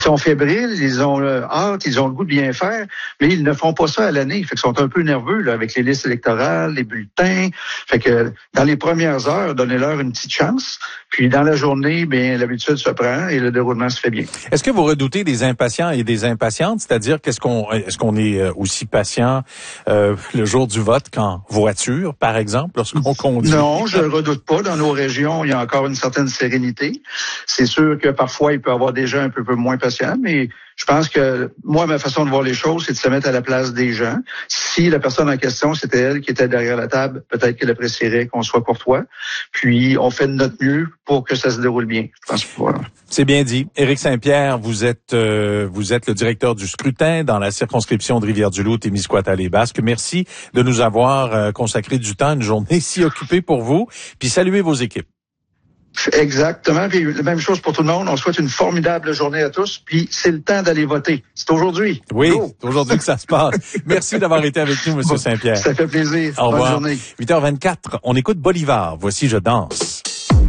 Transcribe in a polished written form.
Ils sont fébriles, ils ont hâte, ils ont le goût de bien faire, mais ils ne font pas ça à l'année. Fait qu'ils sont un peu nerveux là, avec les listes électorales, les bulletins. Fait que dans les premières heures, donnez-leur une petite chance. Puis dans la journée, bien l'habitude se prend et le déroulement se fait bien. Est-ce que vous redoutez des impatients et des impatientes? C'est-à-dire est-ce qu'on est aussi patient le jour du vote qu'en voiture, par exemple, lorsqu'on conduit? Non, je ne redoute pas. Dans nos régions, il y a encore une certaine sérénité. C'est sûr que parfois, il peut y avoir des gens un peu moins patients, mais je pense que moi, ma façon de voir les choses, c'est de se mettre à la place des gens. Si la personne en question, c'était elle qui était derrière la table, peut-être qu'elle apprécierait qu'on soit courtois. Puis, on fait de notre mieux pour que ça se déroule bien. Je pense que voilà. C'est bien dit. Éric Saint-Pierre, vous êtes le directeur du scrutin dans la circonscription de Rivière-du-Loup, Témiscouata-les-Basques. Merci de nous avoir consacré du temps, une journée si occupée pour vous. Puis saluez vos équipes. Exactement. Puis la même chose pour tout le monde. On souhaite une formidable journée à tous. Puis c'est le temps d'aller voter. C'est aujourd'hui. Oui, c'est aujourd'hui que ça se passe. Merci d'avoir été avec nous, M. Saint-Pierre. Ça fait plaisir. Au revoir. Bonne journée. 8h24, on écoute Bolivar. Voici Je danse.